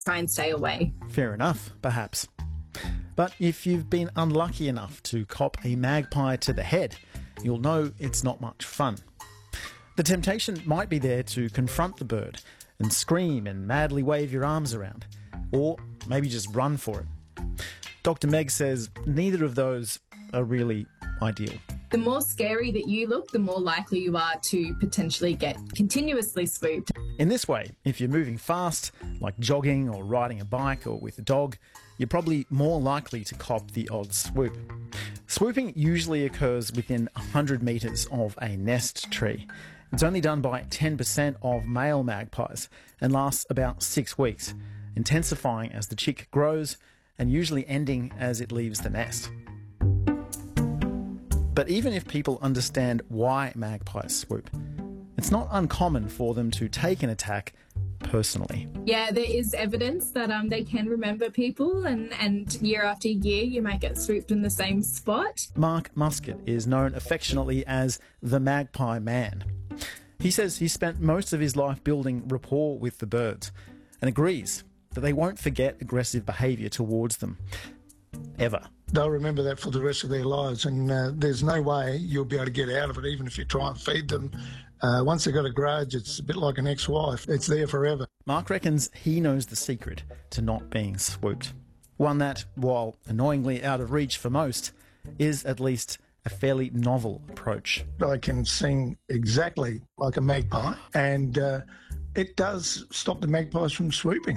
try and stay away. Fair enough, perhaps. But if you've been unlucky enough to cop a magpie to the head, you'll know it's not much fun. The temptation might be there to confront the bird and scream and madly wave your arms around, or maybe just run for it. Dr. Meg says neither of those are really ideal. The more scary that you look, the more likely you are to potentially get continuously swooped. In this way, if you're moving fast, like jogging or riding a bike or with a dog, you're probably more likely to cop the odd swoop. Swooping usually occurs within 100 metres of a nest tree. It's only done by 10% of male magpies and lasts about 6 weeks, intensifying as the chick grows and usually ending as it leaves the nest. But even if people understand why magpies swoop, it's not uncommon for them to take an attack personally. Yeah, there is evidence that they can remember people, and year after year you might get swooped in the same spot. Mark Muscat is known affectionately as the Magpie Man. He says he spent most of his life building rapport with the birds and agrees that they won't forget aggressive behaviour towards them. Ever. They'll remember that for the rest of their lives, and there's no way you'll be able to get out of it, even if you try and feed them. Once they've got a grudge, it's a bit like an ex-wife. It's there forever. Mark reckons he knows the secret to not being swooped. One that, while annoyingly out of reach for most, is at least a fairly novel approach. I can sing exactly like a magpie, and it does stop the magpies from swooping.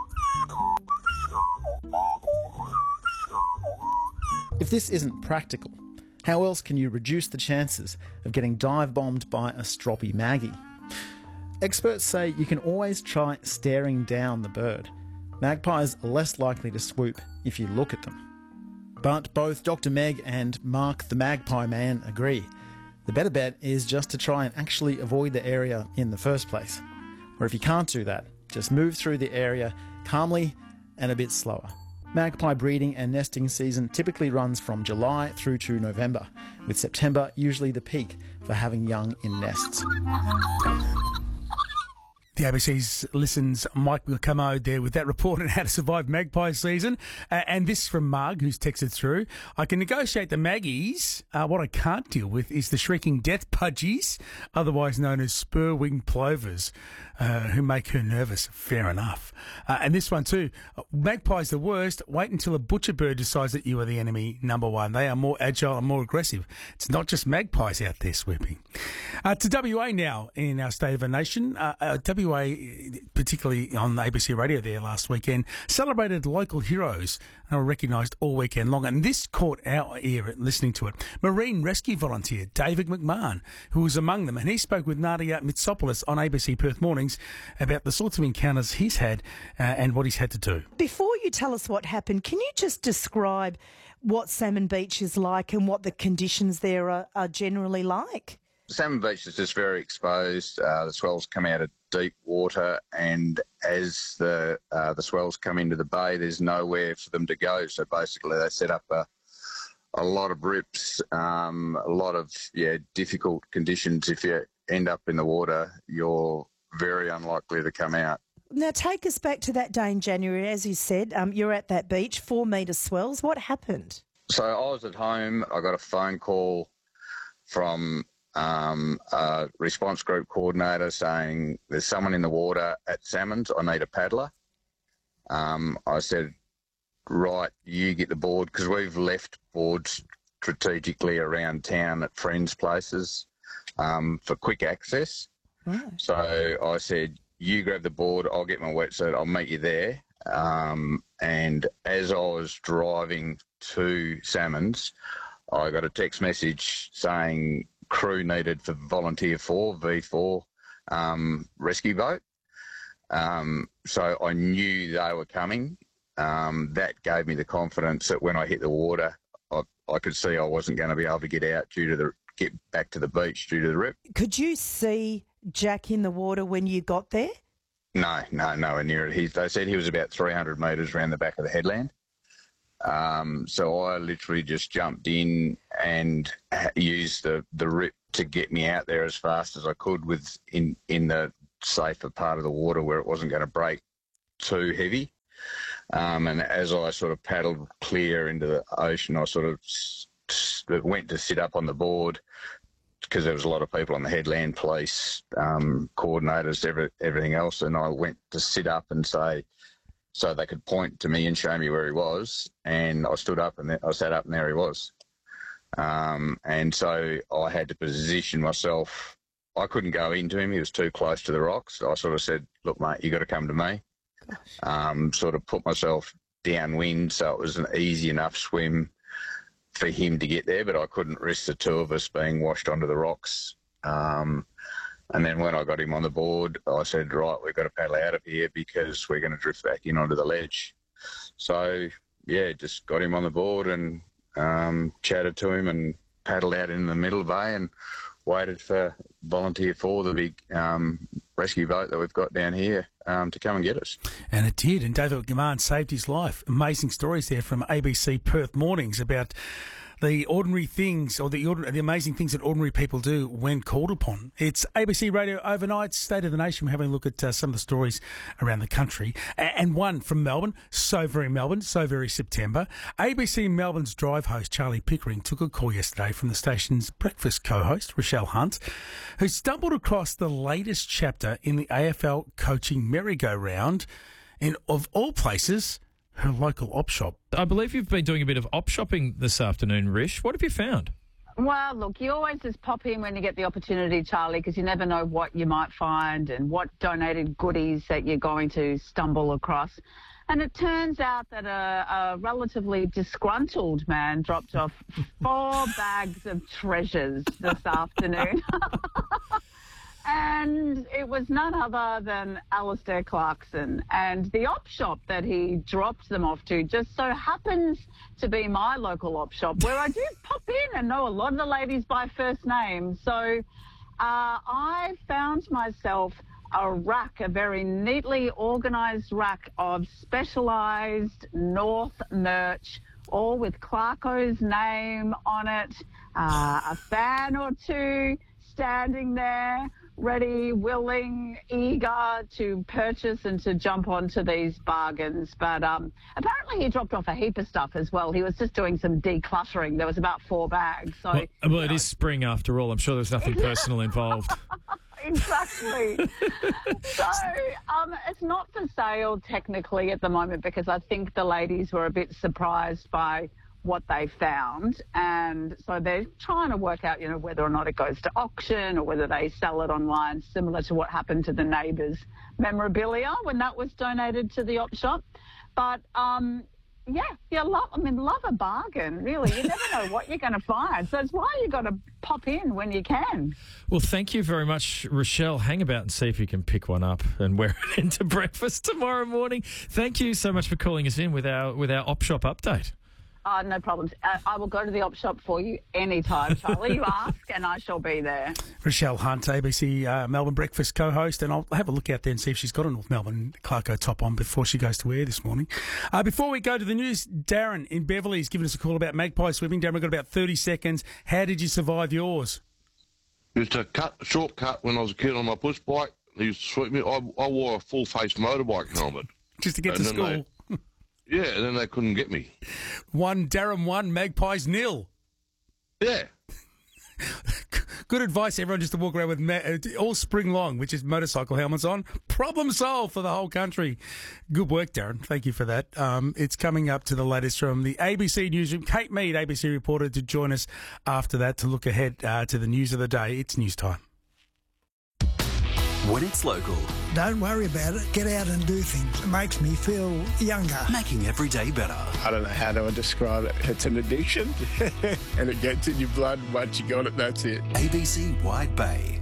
If this isn't practical, how else can you reduce the chances of getting dive-bombed by a stroppy Maggie? Experts say you can always try staring down the bird. Magpies are less likely to swoop if you look at them. But both Dr. Meg and Mark the Magpie Man agree. The better bet is just to try and actually avoid the area in the first place. Or if you can't do that, just move through the area calmly and a bit slower. Magpie breeding and nesting season typically runs from July through to November, with September usually the peak for having young in nests. The ABC's Listen's Mike Wilcamo there with that report on how to survive magpie season. And this from Marg, who's texted through. I can negotiate the maggies. What I can't deal with is the shrieking death pudgies, otherwise known as spur-winged plovers, who make her nervous. Fair enough. And this one too. Magpie's the worst. Wait until a butcher bird decides that you are the enemy number one. They are more agile and more aggressive. It's not just magpies out there swooping. To WA now in our State of the Nation. WA, particularly on ABC Radio there last weekend, celebrated local heroes and were recognised all weekend long. And this caught our ear listening to it. Marine rescue volunteer David McMahon, who was among them, and he spoke with Nadia Mitsopoulos on ABC Perth Mornings about the sorts of encounters he's had and what he's had to do. Before you tell us what happened, can you just describe what Salmon Beach is like and what the conditions there are generally like? Salmon Beach is just very exposed. The swells come out of deep water, and as the swells come into the bay, there's nowhere for them to go. So basically, they set up a lot of rips, a lot of difficult conditions. If you end up in the water, you're very unlikely to come out. Now, take us back to that day in January. As you said, you're at that beach, 4 metre swells. What happened? So I was at home. I got a phone call from a response group coordinator saying there's someone in the water at Salmons. I need a paddler. I said, right, you get the board, because we've left boards strategically around town at friends' places for quick access. Right. So I said, you grab the board, I'll get my wetsuit, I'll meet you there. And as I was driving to Salmons, I got a text message saying crew needed for Volunteer 4, V4 rescue boat. So I knew they were coming. That gave me the confidence that when I hit the water, I could see I wasn't going to be able to get back to the beach due to the rip. Could you see Jack in the water when you got there? No, nowhere near it. They said he was about 300 metres around the back of the headland. So I literally just jumped in and used the rip to get me out there as fast as I could in the safer part of the water where it wasn't going to break too heavy. And as I sort of paddled clear into the ocean, I sort of went to sit up on the board because there was a lot of people on the headland, police, coordinators, everything else. And I went to sit up and say, so they could point to me and show me where he was. And I stood up and I sat up and there he was. And so I had to position myself. I couldn't go into him. He was too close to the rocks. I sort of said, look, mate, you got to come to me. Sort of put myself downwind so it was an easy enough swim for him to get there, but I couldn't risk the two of us being washed onto the rocks. And then when I got him on the board, I said, right, we've got to paddle out of here because we're going to drift back in onto the ledge. So, yeah, just got him on the board and chatted to him and paddled out in the middle bay and waited for Volunteer 4, the big rescue boat that we've got down here, to come and get us. And it did, and David McMahon saved his life. Amazing stories there from ABC Perth Mornings about the ordinary things or the amazing things that ordinary people do when called upon. It's ABC Radio Overnight, State of the Nation. We're having a look at some of the stories around the country. And one from Melbourne, so very September. ABC Melbourne's drive host, Charlie Pickering, took a call yesterday from the station's breakfast co-host, Rochelle Hunt, who stumbled across the latest chapter in the AFL coaching merry-go-round in, of all places, her local op shop. I believe you've been doing a bit of op shopping this afternoon, Rish. What have you found? Well, look, you always just pop in when you get the opportunity, Charlie, because you never know what you might find and what donated goodies that you're going to stumble across. And it turns out that a relatively disgruntled man dropped off 4 bags of treasures this afternoon. And it was none other than Alistair Clarkson. And the op shop that he dropped them off to just so happens to be my local op shop, where I do pop in and know a lot of the ladies by first name. So I found myself a very neatly organised rack of specialised North merch, all with Clarko's name on it, a fan or two standing there, ready, willing, eager to purchase and to jump onto these bargains. But apparently he dropped off a heap of stuff as well. He was just doing some decluttering. There was about 4 bags. So, well, it is spring after all. I'm sure there's nothing personal involved. Exactly. So it's not for sale technically at the moment because I think the ladies were a bit surprised by what they found, and so they're trying to work out, whether or not it goes to auction or whether they sell it online, similar to what happened to the Neighbours memorabilia when that was donated to the op shop. But love a bargain, really. You never know what you're going to find, so it's why you got to pop in when you can. Well, thank you very much, Rochelle. Hang about and see if you can pick one up and wear it into breakfast tomorrow morning. Thank you so much for calling us in with our op shop update. No problems. I will go to the op shop for you anytime, Charlie. You ask and I shall be there. Rochelle Hunt, ABC Melbourne Breakfast co-host, and I'll have a look out there and see if she's got a North Melbourne Clarko top on before she goes to air this morning. Before we go to the news, Darren in Beverley has given us a call about magpie swimming. Darren, we've got about 30 seconds. How did you survive yours? Used to shortcut when I was a kid on my push bike. They used to sweep me. I wore a full-face motorbike helmet. Just to get to school? Yeah, and then they couldn't get me. Darren 1, Magpies 0. Yeah. Good advice, everyone, just to walk around with all spring long, which is motorcycle helmets on. Problem solved for the whole country. Good work, Darren. Thank you for that. It's coming up to the latest from the ABC newsroom. Kate Mead, ABC reporter, to join us after that to look ahead to the news of the day. It's news time. When it's local. Don't worry about it. Get out and do things. It makes me feel younger. Making every day better. I don't know how to describe it. It's an addiction and it gets in your blood. Once you got it, that's it. ABC Wide Bay.